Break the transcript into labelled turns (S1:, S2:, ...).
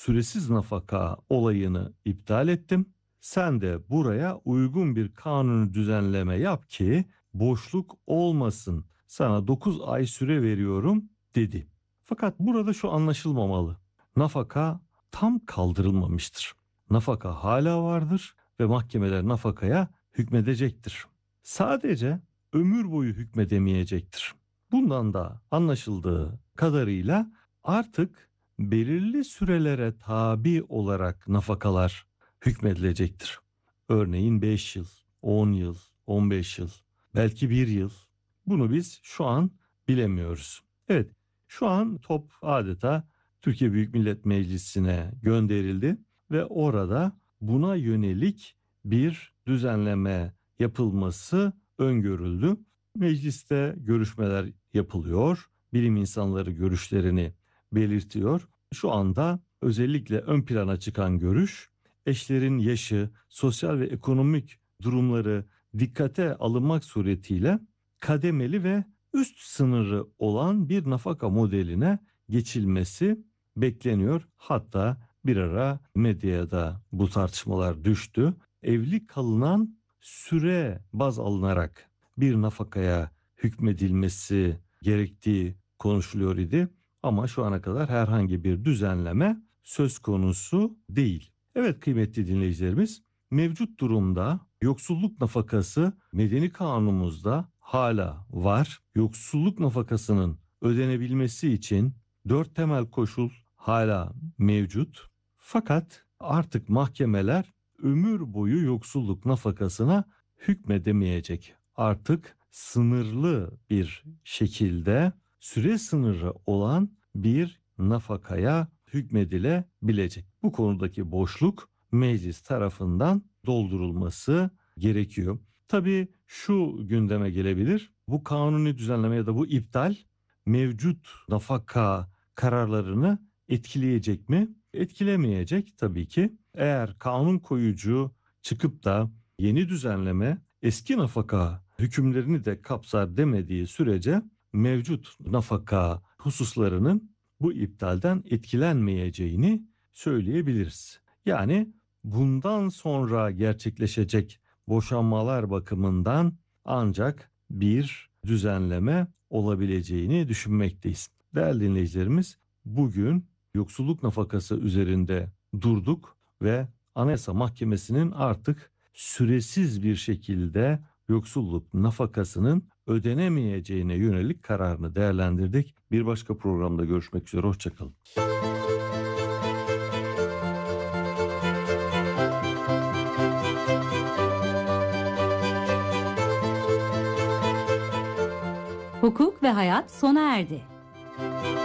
S1: süresiz nafaka olayını iptal ettim. Sen de buraya uygun bir kanuni düzenleme yap ki boşluk olmasın. Sana 9 ay süre veriyorum dedi. Fakat burada şu anlaşılmamalı. Nafaka tam kaldırılmamıştır. Nafaka hala vardır ve mahkemeler nafakaya hükmedecektir. Sadece ömür boyu hükmedemeyecektir. Bundan da anlaşıldığı kadarıyla artık belirli sürelere tabi olarak nafakalar hükmedilecektir. Örneğin 5 yıl, 10 yıl, 15 yıl, belki 1 yıl. Bunu biz şu an bilemiyoruz. Evet, şu an top adeta Türkiye Büyük Millet Meclisi'ne gönderildi ve orada buna yönelik bir düzenleme yapılması öngörüldü. Mecliste görüşmeler yapılıyor. Bilim insanları görüşlerini belirtiyor. Şu anda özellikle ön plana çıkan görüş, eşlerin yaşı, sosyal ve ekonomik durumları dikkate alınmak suretiyle kademeli ve üst sınırı olan bir nafaka modeline geçilmesi bekleniyor. Hatta bir ara medyaya da bu tartışmalar düştü. Evli kalınan süre baz alınarak bir nafakaya hükmedilmesi gerektiği konuşuluyor idi. Ama şu ana kadar herhangi bir düzenleme söz konusu değil. Evet kıymetli dinleyicilerimiz, mevcut durumda yoksulluk nafakası medeni kanunumuzda hala var. Yoksulluk nafakasının ödenebilmesi için 4 temel koşul hala mevcut. Fakat artık mahkemeler ömür boyu yoksulluk nafakasına hükmedemeyecek. Artık sınırlı bir şekilde süre sınırı olan bir nafakaya hükmedilebilecek. Bu konudaki boşluk meclis tarafından doldurulması gerekiyor. Tabii şu gündeme gelebilir. Bu kanuni düzenleme ya da bu iptal mevcut nafaka kararlarını etkileyecek mi? Etkilemeyecek tabii ki. Eğer kanun koyucu çıkıp da yeni düzenleme eski nafaka hükümlerini de kapsar demediği sürece mevcut nafaka hususlarının bu iptalden etkilenmeyeceğini söyleyebiliriz. Yani bundan sonra gerçekleşecek boşanmalar bakımından ancak bir düzenleme olabileceğini düşünmekteyiz. Değerli dinleyicilerimiz, bugün yoksulluk nafakası üzerinde durduk ve Anayasa Mahkemesi'nin artık süresiz bir şekilde yoksulluk nafakasının ödenemeyeceğine yönelik kararını değerlendirdik. Bir başka programda görüşmek üzere, hoşçakalın.
S2: Hukuk ve Hayat sona erdi.